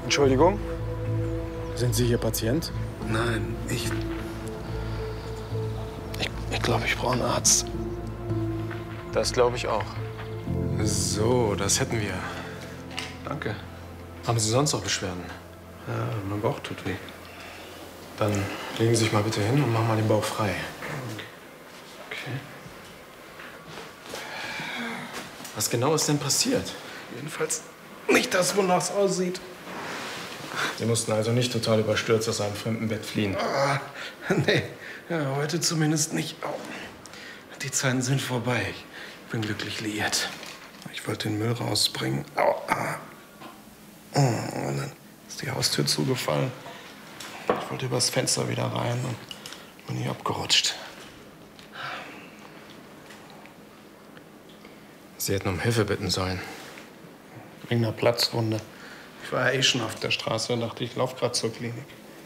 Entschuldigung? Sind Sie hier Patient? Nein, ich glaube, ich brauche einen Arzt. Das glaube ich auch. So, das hätten wir. Danke. Haben Sie sonst noch Beschwerden? Ja, mein Bauch tut weh. Dann legen Sie sich mal bitte hin und machen mal den Bauch frei. Okay. Was genau ist denn passiert? Jedenfalls nicht das, wonach es aussieht. Sie mussten also nicht total überstürzt aus einem fremden Bett fliehen? Ah, nee, ja, heute zumindest nicht. Oh. Die Zeiten sind vorbei. Ich bin glücklich liiert. Ich wollte den Müll rausbringen. Au, und dann ist die Haustür zugefallen. Ich wollte übers Fenster wieder rein und bin hier abgerutscht. Sie hätten um Hilfe bitten sollen. Wegen einer Platzwunde. Ich war ja eh schon auf der Straße und dachte, ich laufe gerade zur Klinik.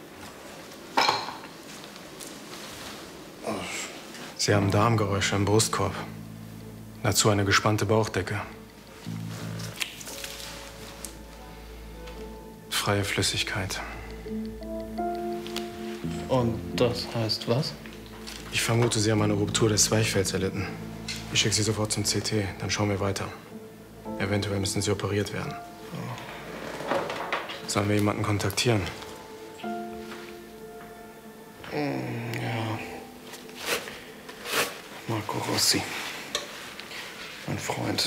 Sie haben Darmgeräusche im Brustkorb. Dazu eine gespannte Bauchdecke. Freie Flüssigkeit. Und das heißt was? Ich vermute, Sie haben eine Ruptur des Zwerchfells erlitten. Ich schicke Sie sofort zum CT, dann schauen wir weiter. Eventuell müssen Sie operiert werden. Sollen wir jemanden kontaktieren? Ja. Marco Rossi. Mein Freund.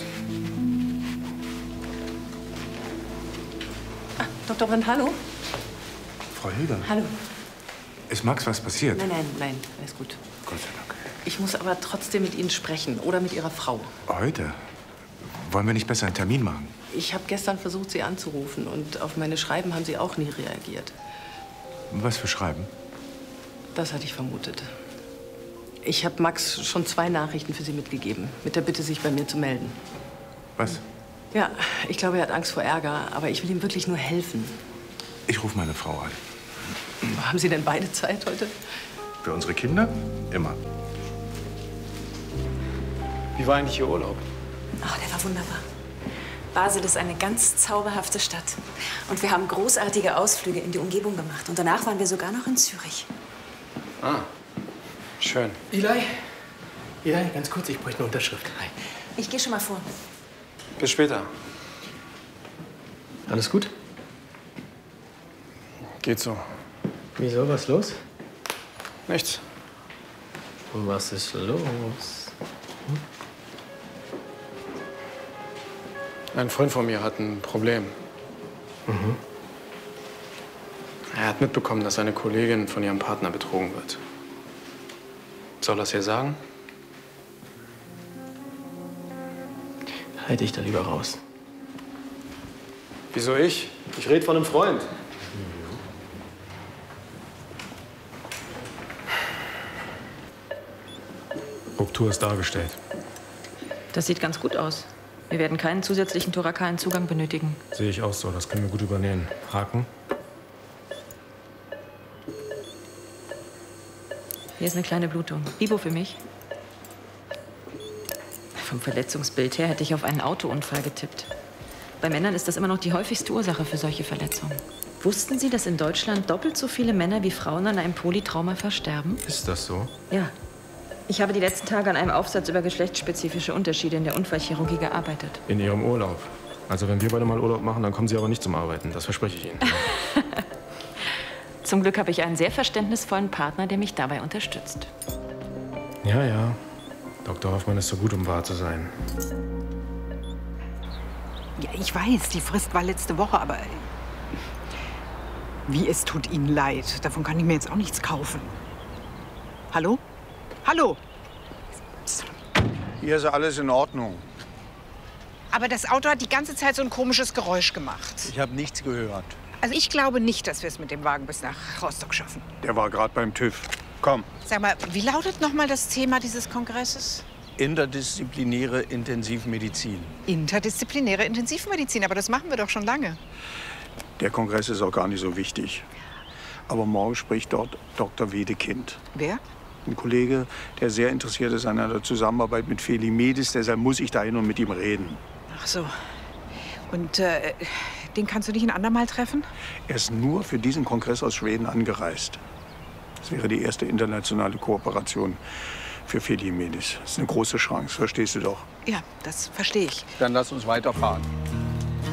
Ah, Dr. Brandt, hallo. Frau Hilger. Hallo. Ist Max was passiert? Nein, alles gut. Gott sei Dank. Ich muss aber trotzdem mit Ihnen sprechen oder mit Ihrer Frau. Heute? Wollen wir nicht besser einen Termin machen? Ich habe gestern versucht, Sie anzurufen und auf meine Schreiben haben Sie auch nie reagiert. Was für Schreiben? Das hatte ich vermutet. Ich habe Max schon 2 Nachrichten für Sie mitgegeben, mit der Bitte, sich bei mir zu melden. Was? Ja, ich glaube, er hat Angst vor Ärger, aber ich will ihm wirklich nur helfen. Ich rufe meine Frau an. Haben Sie denn beide Zeit heute? Für unsere Kinder? Immer. Wie war eigentlich Ihr Urlaub? Ach, der war wunderbar. Basel ist eine ganz zauberhafte Stadt. Und wir haben großartige Ausflüge in die Umgebung gemacht. Und danach waren wir sogar noch in Zürich. Ah, schön. Eli, ganz kurz, ich bräuchte eine Unterschrift. Hi. Ich gehe schon mal vor. Bis später. Alles gut? Geht so. Wieso, was los? Nichts. Und was ist los? Ein Freund von mir hat ein Problem. Er hat mitbekommen, dass seine Kollegin von ihrem Partner betrogen wird. Soll er es ihr sagen? Halt dich da lieber raus. Wieso ich? Ich rede von einem Freund. Ruptur ist dargestellt. Das sieht ganz gut aus. Wir werden keinen zusätzlichen thorakalen Zugang benötigen. Sehe ich auch so. Das können wir gut übernehmen. Haken. Hier ist eine kleine Blutung. Bibo für mich. Vom Verletzungsbild her hätte ich auf einen Autounfall getippt. Bei Männern ist das immer noch die häufigste Ursache für solche Verletzungen. Wussten Sie, dass in Deutschland doppelt so viele Männer wie Frauen an einem Polytrauma versterben? Ist das so? Ja. Ich habe die letzten Tage an einem Aufsatz über geschlechtsspezifische Unterschiede in der Unfallchirurgie gearbeitet. In Ihrem Urlaub. Also wenn wir beide mal Urlaub machen, dann kommen Sie aber nicht zum Arbeiten. Das verspreche ich Ihnen. Zum Glück habe ich einen sehr verständnisvollen Partner, der mich dabei unterstützt. Ja. Dr. Hoffmann ist so gut, um wahr zu sein. Ja, ich weiß, die Frist war letzte Woche, aber wie es tut Ihnen leid. Davon kann ich mir jetzt auch nichts kaufen. Hallo? Hallo? Hier ist alles in Ordnung. Aber das Auto hat die ganze Zeit so ein komisches Geräusch gemacht. Ich habe nichts gehört. Also ich glaube nicht, dass wir es mit dem Wagen bis nach Rostock schaffen. Der war gerade beim TÜV. Komm. Sag mal, wie lautet noch mal das Thema dieses Kongresses? Interdisziplinäre Intensivmedizin. Interdisziplinäre Intensivmedizin, aber das machen wir doch schon lange. Der Kongress ist auch gar nicht so wichtig. Aber morgen spricht dort Dr. Wedekind. Wer? Ein Kollege, der sehr interessiert ist an einer Zusammenarbeit mit Feli Medis. Deshalb muss ich da hin und mit ihm reden. Ach so. Und Den kannst du nicht ein andermal treffen? Er ist nur für diesen Kongress aus Schweden angereist. Das wäre die erste internationale Kooperation für Feli Jiménez. Das ist eine große Chance, verstehst du doch? Ja, das verstehe ich. Dann lass uns weiterfahren.